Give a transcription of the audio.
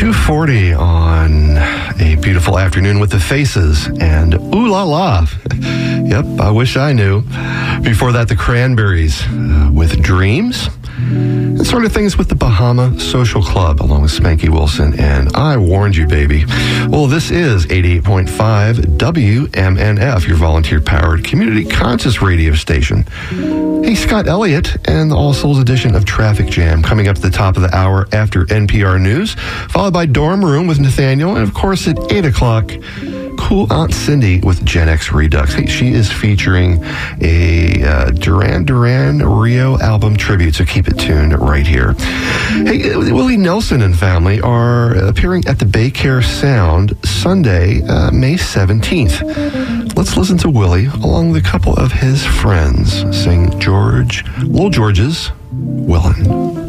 2:40 on a beautiful afternoon with the Faces and Ooh La La. Yep, I wish I knew. Before that, the Cranberries with Dreams. And sort of things with the Bahama Social Club along with Spanky Wilson and I Warned You, Baby. Well, this is 88.5 WMNF, your volunteer-powered community conscious radio station. Hey, Scott Elliott and the All Souls edition of Traffic Jam coming up at the top of the hour after NPR News, followed by Dorm Room with Nathaniel, and of course at 8 o'clock, Cool Aunt Cindy with Gen X Redux. Hey, she is featuring a Duran Duran Rio album tribute, so keep it tuned right here. Hey, Willie Nelson and family are appearing at the Baycare Sound Sunday, May 17th. Let's listen to Willie along with a couple of his friends sing Lil George's Willin'.